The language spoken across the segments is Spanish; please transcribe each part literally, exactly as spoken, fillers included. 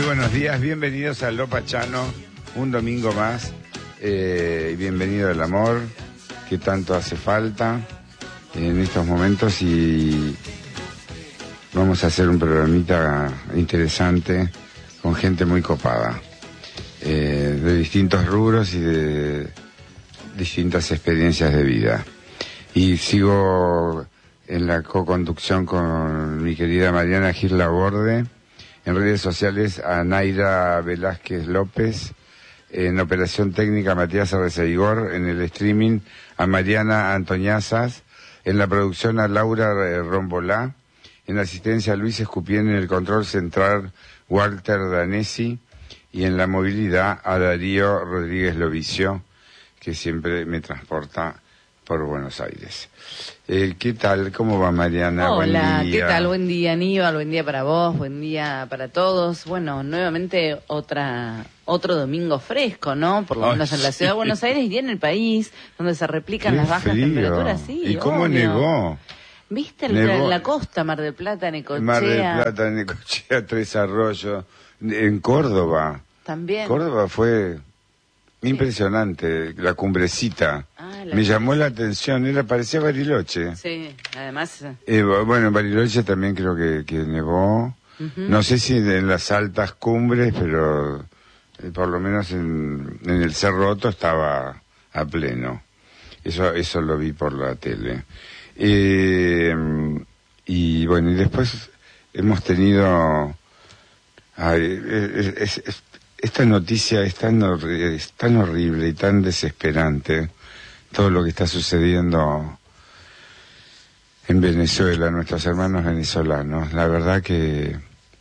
buenos días, bienvenidos a Lo Pachano, un domingo más, eh, bienvenido al amor, que tanto hace falta en estos momentos, y vamos a hacer un programita interesante con gente muy copada, eh, de distintos rubros y de distintas experiencias de vida. Y sigo en la co-conducción con mi querida Mariana Gil Laborde, en redes sociales a Naira Velázquez López, en operación técnica Matías Arreceigor, en el streaming a Mariana Antoñazas, en la producción a Laura Rombolá, en la asistencia a Luis Escupien, en el control central Walter Danesi, y en la movilidad a Darío Rodríguez Lovicio, que siempre me transporta por Buenos Aires. Eh, ¿Qué tal? ¿Cómo va, Mariana? Hola, buen día. ¿Qué tal? Buen día, Aníbal, buen día para vos, buen día para todos. Bueno, nuevamente otra otro domingo fresco, ¿no? Por lo Ay, menos en la ciudad sí. de Buenos Aires y en el país, donde se replican Qué las bajas frío. temperaturas. Sí, ¿Y cómo obvio. nevó? ¿Viste el- Nevó. la costa, Mar del Plata, Necochea? Mar del Plata, Necochea, Tres Arroyos, en Córdoba. También. Córdoba fue impresionante, la cumbrecita. Ah, la Me llamó la cumbrecita. atención, era parecía Bariloche. Sí, además... Eh, bueno, en Bariloche también creo que, que nevó. Ujú. No sé si en las altas cumbres, pero eh, por lo menos en, en el Cerro Otto estaba a pleno. Eso eso lo vi por la tele. Eh, y bueno, y después hemos tenido... Ay, es, es- es- esta noticia es tan, horri- es tan horrible y tan desesperante, todo lo que está sucediendo en Venezuela, nuestros hermanos venezolanos. La verdad que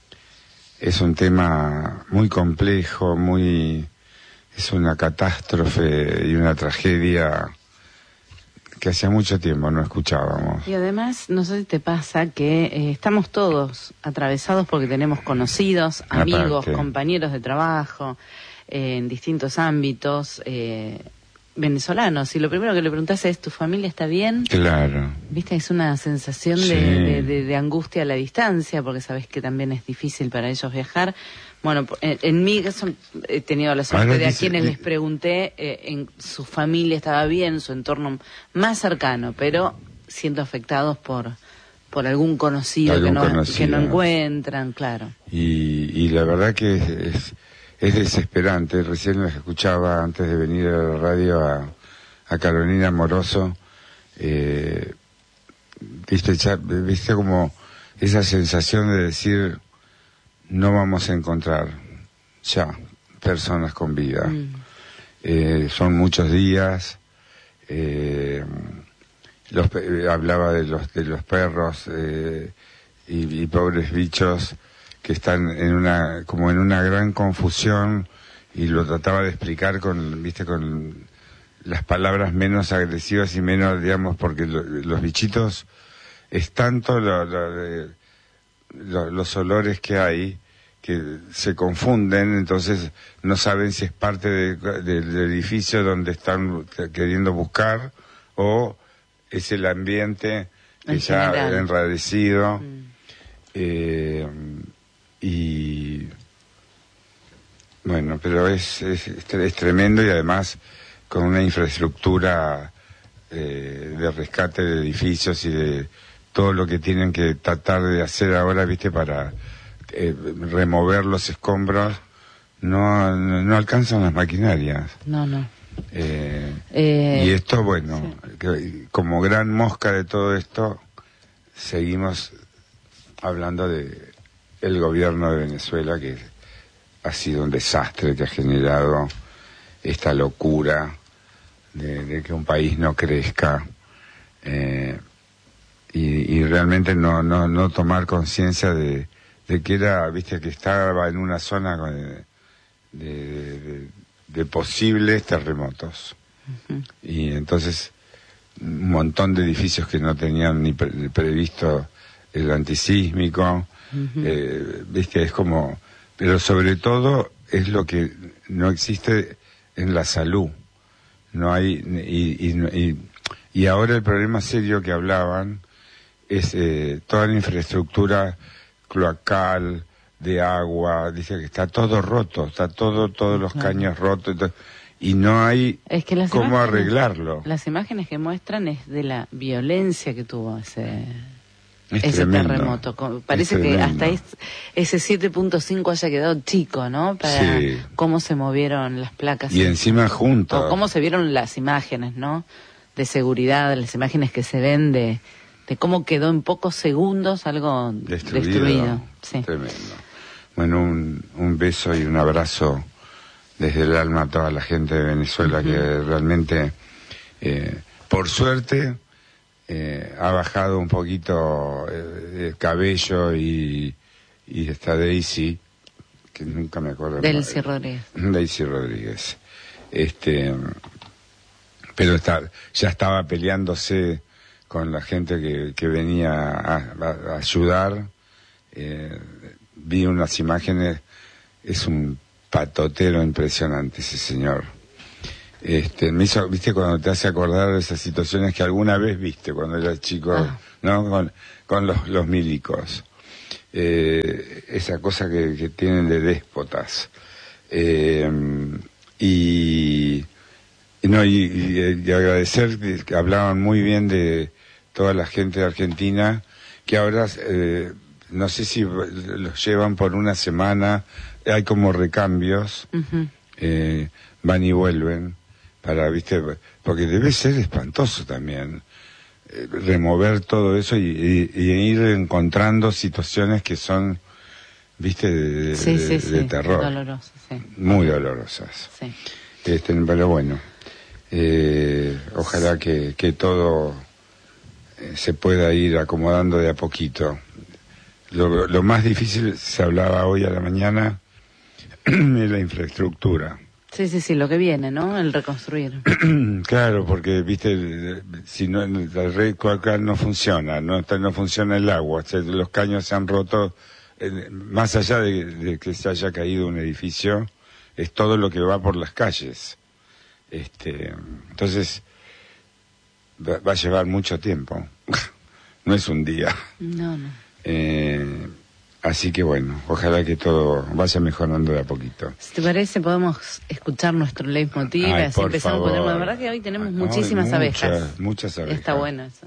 es un tema muy complejo, muy es una catástrofe y una tragedia que hacía mucho tiempo no escuchábamos. Y además, no sé si te pasa que eh, estamos todos atravesados porque tenemos conocidos, amigos, Aparte. compañeros de trabajo, eh, en distintos ámbitos, eh, venezolanos. Y lo primero que le preguntás es, ¿tu familia está bien? Claro. Viste, es una sensación Sí. de, de, de- de angustia a la distancia, porque sabés que también es difícil para ellos viajar. Bueno, en, en mi caso he tenido la suerte Ahora de a dice- quienes di- les pregunté, eh, en su familia estaba bien, su entorno más cercano, pero siendo afectados por por algún conocido, Algún que, no, conocido. que no encuentran, claro. Y, y la verdad que es, es, es desesperante. Recién les escuchaba antes de venir a la radio a, a Carolina Moroso, eh, viste, ya- viste como esa sensación de decir no vamos a encontrar ya personas con vida. Mm. Eh, son muchos días. eh, los, pe- eh, hablaba de los de los perros eh, y, y pobres bichos que están en una como en una gran confusión, y lo trataba de explicar con viste con las palabras menos agresivas y menos, digamos, porque lo- los bichitos es tanto lo- lo de- lo- los olores que hay que se confunden, entonces no saben si es parte de- de- del edificio donde están queriendo buscar o es el ambiente que En ya general. enradecido. Mm. eh, y bueno, pero es, es, es tre- es tremendo, y además con una infraestructura eh, de rescate de edificios y de todo lo que tienen que tratar de hacer ahora, viste, para eh, remover los escombros, no, no, no alcanzan las maquinarias. No, no. Eh, Eh, y esto, bueno, que- como gran mosca de todo esto, seguimos hablando de el gobierno de Venezuela, que ha sido un desastre, que ha generado esta locura de, de que un país no crezca, eh, y, y realmente no no no tomar conciencia de, de que era, viste, que estaba en una zona con- de, de, de- de posibles terremotos. Ujú. Y entonces un montón de edificios que no tenían ni pre- previsto el antisísmico, Ujú. eh, viste, es como, pero sobre todo es lo que no existe en la salud, no hay, y, y, y, y ahora el problema serio que hablaban es eh, toda la infraestructura cloacal, de agua, dice que está todo roto, está todo, todos los claro. caños rotos, y no hay es que las cómo imágenes, arreglarlo. Las imágenes que muestran es de la violencia que tuvo ese, es ese tremendo, terremoto. Parece que hasta es, ese siete punto cinco haya quedado chico, ¿no? Para sí. cómo se movieron las placas. Y encima juntos. O cómo se vieron las imágenes, ¿no? De seguridad, las imágenes que se ven de, de cómo quedó en pocos segundos algo destruido. destruido. Sí. Tremendo. Bueno, un, un beso y un abrazo desde el alma a toda la gente de Venezuela, uh-huh. que realmente, eh, por suerte, eh, ha bajado un poquito eh, el cabello y, y está Daisy, que nunca me acuerdo. Daisy Rodríguez. Daisy Rodríguez. Este, pero está, ya estaba peleándose con la gente que, que venía a, a, a ayudar. Eh, vi unas imágenes, es un patotero impresionante ese señor. Este, me hizo, viste, cuando te hace acordar de esas situaciones que alguna vez viste cuando eras chico, ah. ¿no? Con, con los, los milicos. Eh, esa cosa que, que tienen de déspotas. Eh, y, y, no, y, y, y agradecer que, que hablaban muy bien de toda la gente de Argentina, que ahora, eh, no sé si los llevan por una semana, hay como recambios, uh-huh. eh, van y vuelven, para, viste, porque debe ser espantoso también, eh, remover todo eso y, y, y ir encontrando situaciones que son, viste, de, sí, de, sí, de, sí. de terror. Dolorosas, sí. Muy dolorosas. Sí. Este, pero bueno, eh, ojalá que, que todo eh, se pueda ir acomodando de a poquito. Lo, lo más difícil, se hablaba hoy a la mañana, es la infraestructura. Sí, sí, sí, lo que viene, ¿no? El reconstruir. Claro, porque, viste, si no, la red coacal no funciona, no, no funciona el agua, o sea, los caños se han roto, eh, más allá de, de que se haya caído un edificio, es todo lo que va por las calles. Este, entonces, va, va a llevar mucho tiempo, no es un día. No, no. Eh, así que bueno, ojalá que todo vaya mejorando de a poquito. Si te parece, podemos escuchar nuestro leitmotiv, Ay, así empezamos favor. a ponerlo. La verdad que hoy tenemos Ay, muchísimas muchas, abejas. Muchas abejas. Está bueno eso.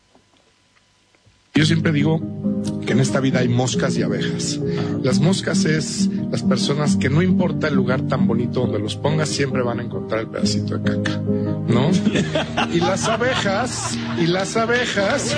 Yo siempre digo que en esta vida hay moscas y abejas. Las moscas es las personas que no importa el lugar tan bonito donde los pongas, siempre van a encontrar el pedacito de caca, ¿no? Y las abejas, y las abejas...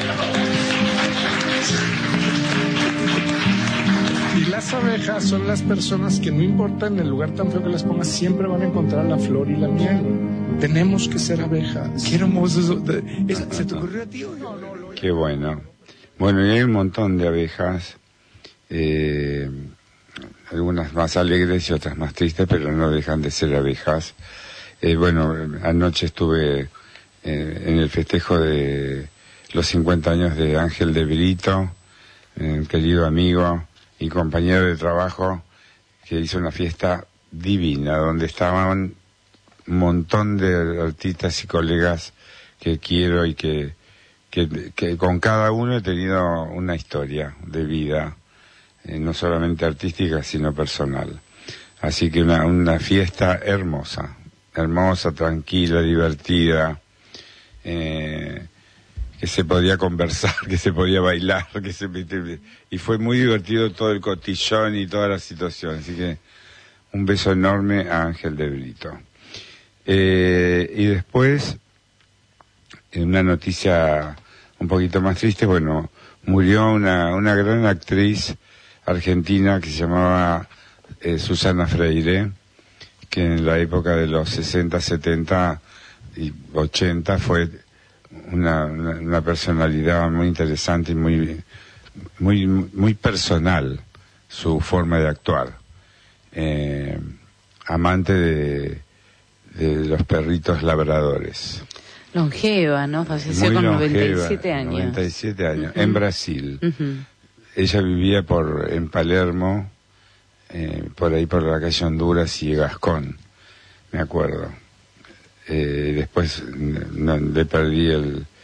Y las abejas son las personas que no importa en el lugar tan feo que las pongas, siempre van a encontrar la flor y la miel. Tenemos que ser abejas. Qué hermoso eso. ¿Se te ocurrió a ti o no? no, no Qué bueno. Bueno, y hay un montón de abejas, eh, algunas más alegres y otras más tristes, pero no dejan de ser abejas. Eh, bueno, anoche estuve eh, en el festejo de los cincuenta años de Ángel de Brito, eh, querido amigo y compañero de trabajo, que hizo una fiesta divina, donde estaban un montón de artistas y colegas que quiero y que, que, que con cada uno he tenido una historia de vida, eh, no solamente artística, sino personal. Así que una, una fiesta hermosa, hermosa, tranquila, divertida, eh, que se podía conversar, que se podía bailar, que se y fue muy divertido todo el cotillón y toda la situación. Así que un beso enorme a Ángel de Brito. Eh, y después, en una noticia un poquito más triste, bueno, murió una, una gran actriz argentina que se llamaba eh, Susana Freire, que en la época de los sesenta, setenta y ochenta fue una, una, una personalidad muy interesante y muy, muy, muy personal, su forma de actuar. Eh, amante de, de los perritos labradores. Longeva, ¿no? Falleció muy con longeva, noventa y siete años. noventa y siete años, uh-huh. en Brasil. Uh-huh. Ella vivía por en Palermo, eh, por ahí por la calle Honduras y Gascón, me acuerdo. Eh, después no, le perdí el,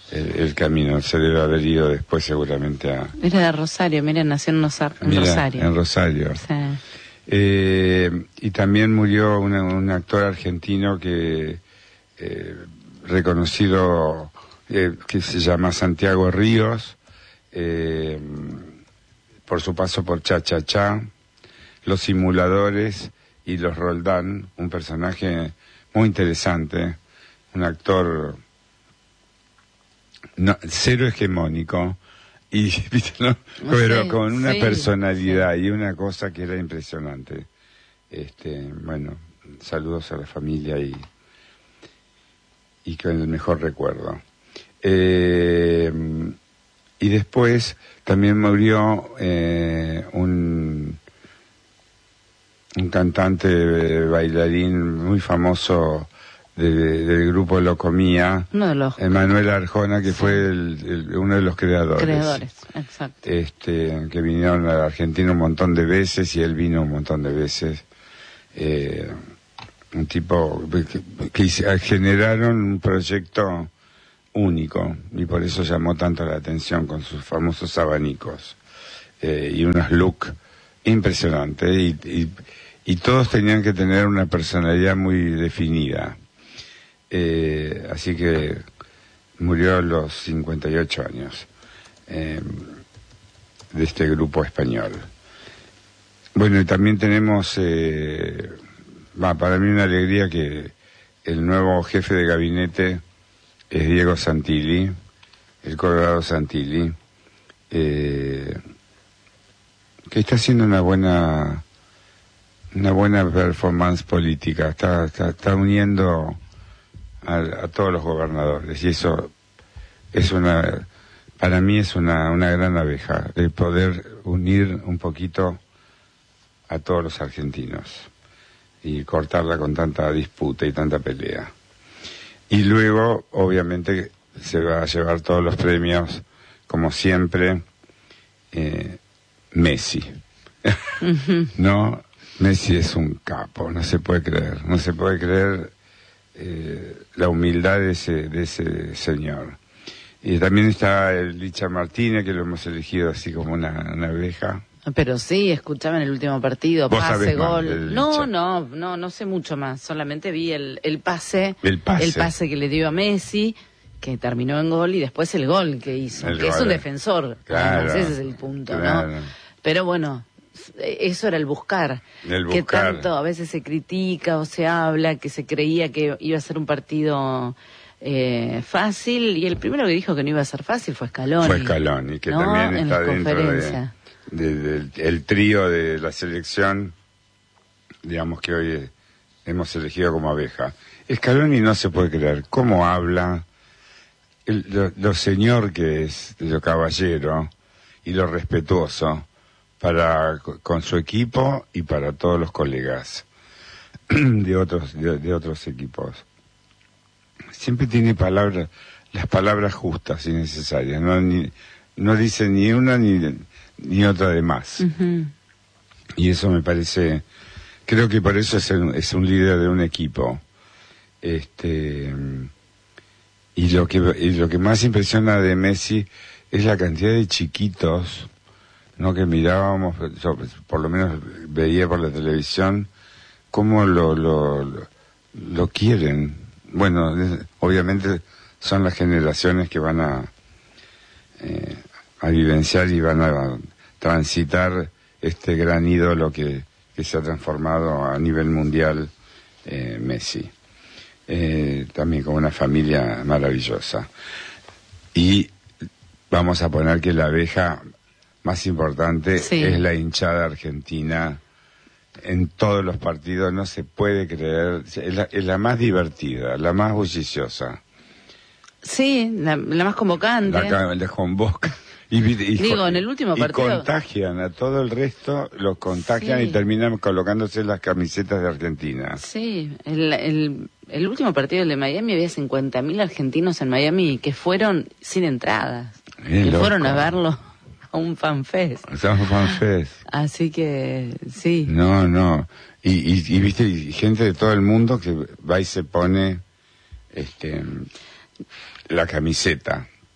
el, el camino. Se debe haber ido después seguramente a... Era de Rosario, mira, nació en, Rosa- en Mira, Rosario. En Rosario. Sí. Eh, y también murió una, un actor argentino que eh, reconocido, eh, que se llama Santiago Ríos, eh, por su paso por Cha Cha Cha, Los Simuladores y Los Roldán, un personaje muy interesante, un actor no, cero hegemónico, y ¿viste, no? No Pero sé, con una sí, personalidad sí. Y una cosa que era impresionante. Este, bueno, saludos a la familia y y con el mejor recuerdo. Eh, y después también murió eh, un un cantante bailarín muy famoso de, de, del grupo Locomía, uno de los Emanuel Arjona, que sí. fue el, el, uno de los creadores. creadores, exacto. Este, que vinieron a la Argentina un montón de veces y él vino un montón de veces. Eh, un tipo que, que generaron un proyecto único y por eso llamó tanto la atención con sus famosos abanicos eh, y unos looks impresionantes y, y, y todos tenían que tener una personalidad muy definida. Eh, así que murió a los cincuenta y ocho años eh, de este grupo español. Bueno, y también tenemos, eh, bah, para mí una alegría que el nuevo jefe de gabinete es Diego Santilli, el Colorado Santilli, eh, que está haciendo una buena una buena performance política, está, está, está uniendo a, a todos los gobernadores y eso es una, para mí es una, una gran abeja, de poder unir un poquito a todos los argentinos y cortarla con tanta disputa y tanta pelea. Y luego, obviamente, se va a llevar todos los premios, como siempre, eh, Messi. Uh-huh. No, Messi es un capo, no se puede creer, no se puede creer eh, la humildad de ese, de ese señor. Y también está el Licha Martínez, que lo hemos elegido así como una, una abeja. Pero sí, escuchaba en el último partido, ¿Vos pase, sabés gol. más del No, Licha? no, no, no sé mucho más. Solamente vi el, el pase, el pase, el pase que le dio a Messi, que terminó en gol, y después el gol que hizo, el que gol. es un defensor. Claro, Además, ese es el punto, claro. ¿no? Pero bueno, eso era el buscar. El que buscar. tanto a veces se critica o se habla, que se creía que iba a ser un partido eh, fácil, y el primero que dijo que no iba a ser fácil fue Scaloni. Fue Scaloni, que ¿no? también en está la dentro conferencia. de, de, del el trío de la selección, digamos que hoy eh, hemos elegido como abeja. Scaloni no se puede creer cómo habla, el, lo, lo señor que es, lo caballero y lo respetuoso para con su equipo y para todos los colegas de otros de, de otros equipos. Siempre tiene palabras, las palabras justas y necesarias, no ni, no dice ni una ni ni otra de más. Uh-huh. Y eso me parece, creo que por eso es, el, es un líder de un equipo. Este y lo que y lo que más impresiona de Messi es la cantidad de chiquitos, no, que mirábamos, yo por lo menos veía por la televisión cómo lo lo lo, lo quieren. Bueno, obviamente son las generaciones que van a eh, a vivenciar y van a transitar este gran ídolo que, que se ha transformado a nivel mundial, eh, Messi. Eh, también con una familia maravillosa. Y vamos a poner que la abeja más importante sí. es la hinchada argentina. En todos los partidos no se puede creer, es la, es la más divertida, la más bulliciosa. Sí, la, la más convocante. La, la convoca. Y, y, Digo, en el último y partido. contagian a todo el resto, los contagian sí. y terminan colocándose las camisetas de Argentina. Sí, el, el, el último partido, el de Miami, había cincuenta mil argentinos en Miami que fueron sin entradas. Es que loco. Fueron a verlo a un fanfest. A un fanfest. Así que, sí. No, no. Y, y, y viste, y gente de todo el mundo que va y se pone este la camiseta.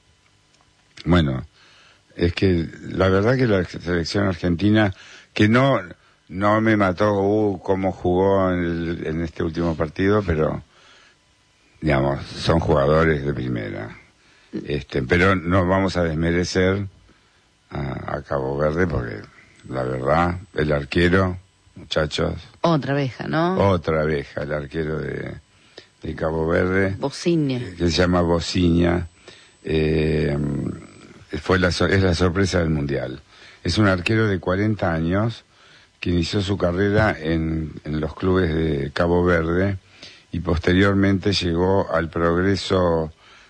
Bueno, es que la verdad que la selección argentina, que no no me mató uh, cómo jugó en, el, en este último partido, pero digamos, son jugadores de primera. Este, pero no vamos a desmerecer a, a Cabo Verde porque la verdad, el arquero, muchachos. Otra abeja, ¿no? Otra abeja, el arquero de, de Cabo Verde. Bociña. Que se llama Bociña. Eh, fue la, es la sorpresa del Mundial. Es un arquero de cuarenta años que inició su carrera en, en los clubes de Cabo Verde y posteriormente llegó al Progreso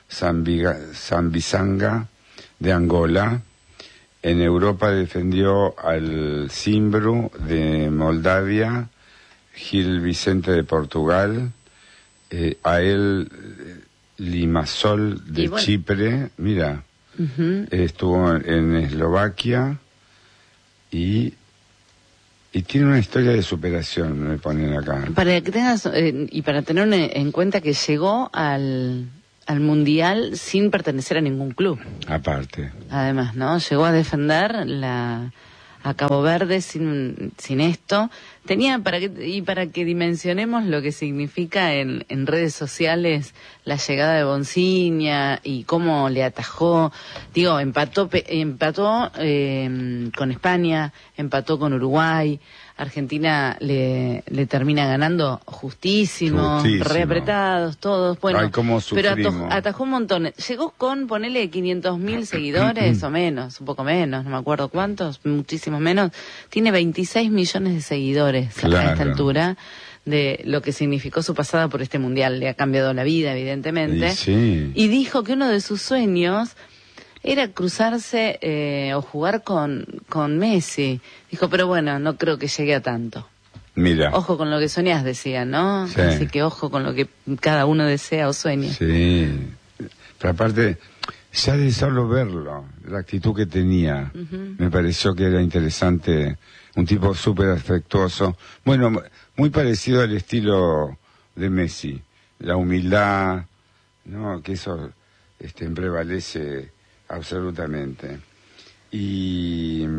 Zambizanga de Angola. En Europa defendió al Zimbru de Moldavia, Gil Vicente de Portugal, eh, a él Limassol de bueno. Chipre, mira, uh-huh. estuvo en Eslovaquia y y tiene una historia de superación, me ponen acá. Para que tengas eh, y para tener en cuenta que llegó al al Mundial sin pertenecer a ningún club. Aparte. Además, ¿no? Llegó a defender la a Cabo Verde sin sin esto. Tenía para que y para que dimensionemos lo que significa en en redes sociales la llegada de Bociña y cómo le atajó, digo, empató empató eh, con España, empató con Uruguay. Argentina le, le termina ganando justísimo, justísimo. Re apretados todos, bueno, ay, cómo pero atajó, atajó un montón. Llegó con, ponele, quinientos mil seguidores o menos, un poco menos, no me acuerdo cuántos, muchísimos menos. Tiene veintiséis millones de seguidores claro. a esta altura, de lo que significó su pasada por este mundial. Le ha cambiado la vida, evidentemente. Y, sí. y dijo que uno de sus sueños era cruzarse eh, o jugar con, con Messi. Dijo, pero bueno, no creo que llegue a tanto. Mira. Ojo con lo que soñás, decía, ¿no? Sí. Así que ojo con lo que cada uno desea o sueña. Sí. Pero aparte, ya de solo verlo, la actitud que tenía, uh-huh. me pareció que era interesante. Un tipo súper afectuoso. Bueno, muy parecido al estilo de Messi. La humildad, ¿no? Que eso este, prevalece absolutamente. Y... Y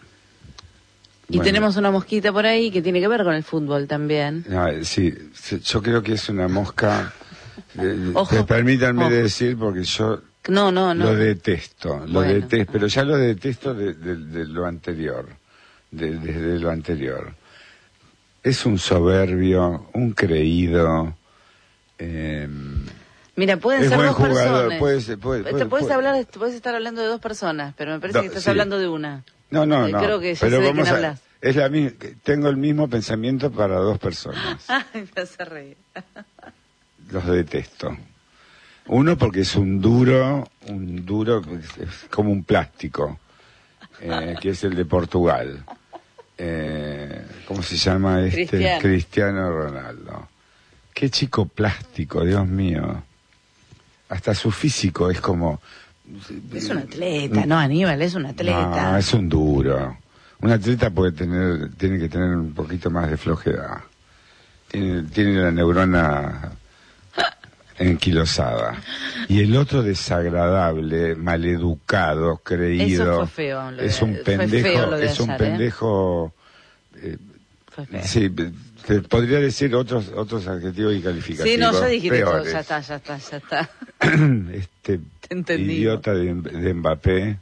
bueno, tenemos una mosquita por ahí que tiene que ver con el fútbol también. No, sí, yo creo que es una mosca... eh, Ojo, permítanme ojo. decir, porque yo no, no, no. lo detesto, lo bueno. detesto, pero ya lo detesto de, de, de lo anterior, de, desde lo anterior. Es un soberbio, un creído... Eh, Mira, pueden es ser buen dos jugador, personas. Puede ser, puede, puede, Te puedes puede. hablar, puedes estar hablando de dos personas, pero me parece No, que estás sí. hablando de una. No, no, Eh, no. Creo que ya pero sé de vamos quién a, hablas. es la misma, tengo el mismo pensamiento para dos personas. Ay, me hace reír. Los detesto. Uno porque es un duro, un duro, es como un plástico, eh, que es el de Portugal. Eh, ¿Cómo se llama este? Cristiano. Cristiano Ronaldo. Qué chico plástico, Dios mío. Hasta su físico es como... Es un atleta, no, Aníbal, es un atleta. No, es un duro. Un atleta puede tener, tiene que tener un poquito más de flojedad. Tiene, tiene la neurona enquilosada. Y el otro desagradable, maleducado, creído. Eso fue feo. Lo de, es un pendejo, fue feo lo de es un ayer, pendejo. Eh, fue feo. Sí, te podría decir otros otros adjetivos y calificativos. Sí, no, ya dijiste todo, peores. ya está, ya está, ya está. Este Te idiota de, de Mbappé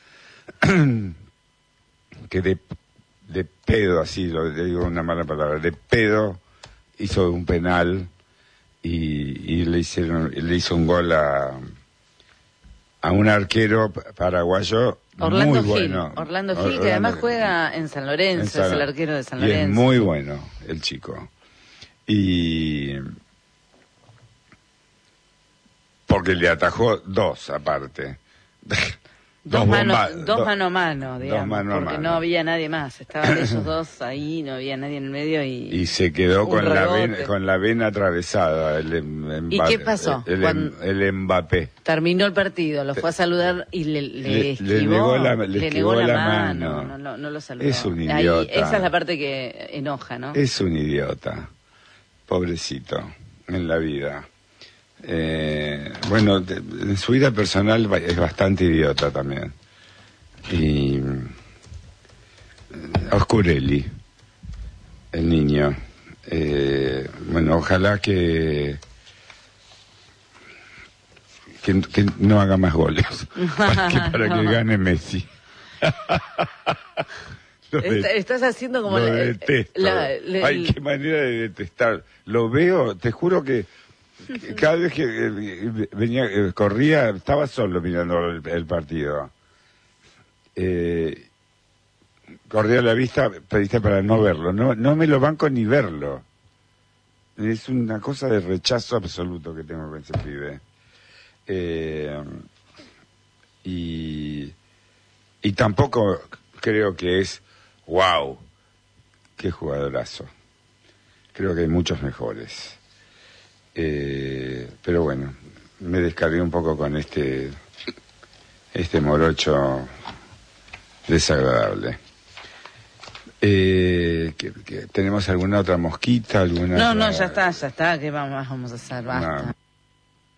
que de, de pedo, así, lo, le digo una mala palabra, de pedo hizo un penal y, y le hicieron le hizo un gol a a un arquero paraguayo Orlando muy Gil, bueno. Orlando Gil, Orlando, que además juega en San Lorenzo, en San, es el arquero de San y Lorenzo. es muy bueno el chico. Y porque le atajó dos aparte. Dos, dos, mano, bomba, dos do, mano a mano, digamos, mano a porque mano. no había nadie más. Estaban ellos dos ahí, no había nadie en el medio y... Y se quedó con la, rebote. vena, con la vena atravesada. El, el, ¿Y qué pasó? El, Cuando el, el Mbappé. Terminó el partido, lo fue a saludar y le, le, le esquivó, le negó la, le le negó negó la, la mano. mano. No, no, no lo saludó. Es un Ahí, idiota. esa es la parte que enoja, ¿no? Es un idiota. Pobrecito. En la vida. Eh, bueno, de, en su vida personal es bastante idiota también. Y Oscurelli, el niño. Eh, bueno, ojalá que, que que no haga más goles para que, para que gane Messi. Est estás haciendo como lo la, detesto. La, la, Ay, qué manera de detestar. Lo veo, te juro que, que cada vez que eh, venía, eh, corría, estaba solo mirando el, el partido. Eh, corría la vista, pediste para no verlo. No, no me lo banco ni verlo. Es una cosa de rechazo absoluto que tengo con ese pibe. Eh, y, y tampoco creo que es wow, qué jugadorazo. Creo que hay muchos mejores. Eh, pero bueno, me descargué un poco con este este morocho desagradable. Eh, que, que, ¿Tenemos alguna otra mosquita? Alguna no, otra... no, ya está, ya está. ¿Qué vamos, vamos a hacer? Basta. No.